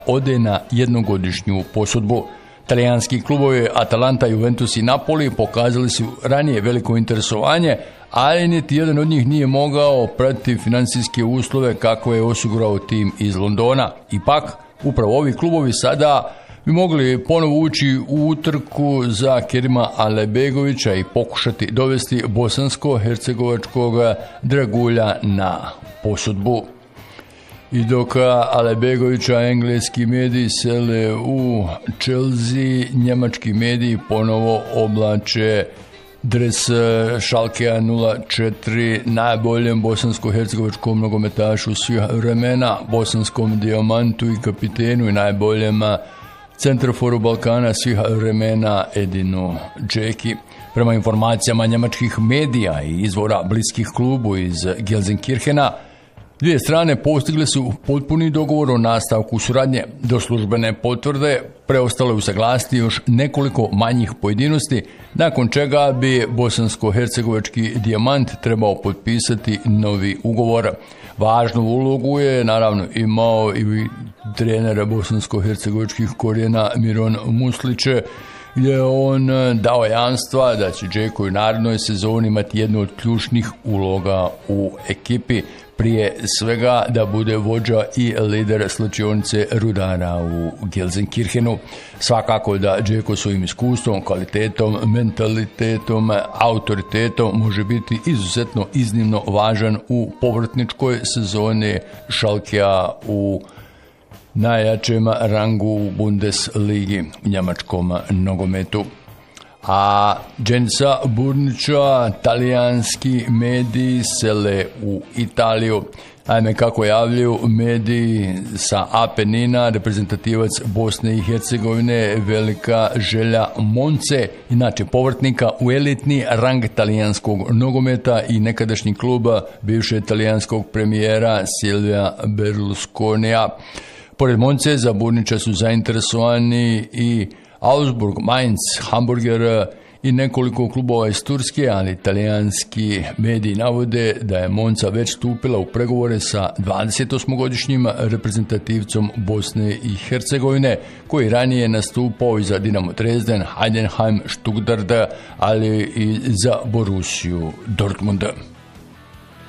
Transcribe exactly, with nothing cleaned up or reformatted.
ode na jednogodišnju posudbu. Talijanski klubovi Atalanta, Juventus i Napoli pokazali su ranije veliko interesovanje, ali niti jedan od njih nije mogao pratiti financijske uslove kako je osigurao tim iz Londona. Ipak, upravo ovi klubovi sada bi mogli ponovo ući u utrku za Kerima Alebegovića i pokušati dovesti bosansko-hercegovačkog dragulja na posudbu. I dok Alebegovića engleski mediji sele u Chelsea, njemački mediji ponovo oblače dres Schalkea nula četiri, najboljem bosansko-hercegovačkom nogometašu svih vremena, bosanskom dijamantu i kapitenu i najboljem centarforu Balkana svih vremena Edinu Džeki. Prema informacijama njemačkih medija i izvora bliskih klubu iz Gelsenkirchena, dvije strane postigle su potpuni dogovor o nastavku suradnje. Do službene potvrde preostalo je usaglasiti još nekoliko manjih pojedinosti, nakon čega bi bosansko-hercegovački dijamant trebao potpisati novi ugovor. Važnu ulogu je naravno imao i trener bosansko-hercegovačkih korijena Miron Muslić, je on dao jamstva da će Džeko u narednoj sezoni imati jednu od ključnih uloga u ekipi. Prije svega da bude vođa i lider slačionice Rudara u Gelsenkirchenu. Svakako da Džeko svojim iskustvom, kvalitetom, mentalitetom, autoritetom može biti izuzetno iznimno važan u povratničkoj sezoni Schalkea u najjačem rangu u Bundesligi u njemačkom nogometu. A Dženisa Burnića talijanski mediji sele u Italiju. Ajme, kako javljaju mediji sa Apenina, reprezentativac Bosne i Hercegovine, velika želja Monce, inače povratnika u elitni rang talijanskog nogometa i nekadašnji kluba bivše talijanskog premijera Silvia Berlusconija. Pored Monce, za Burnića su zainteresovani i Augsburg, Mainz, Hamburger i nekoliko klubova iz Turske, ali talijanski mediji navode da je Monza već stupila u pregovore sa dvadesetosmogodišnjim reprezentativcom Bosne i Hercegovine, koji ranije nastupao i za Dinamo Dresden, Heidenheim, Stuttgart, ali i za Borussiju Dortmund.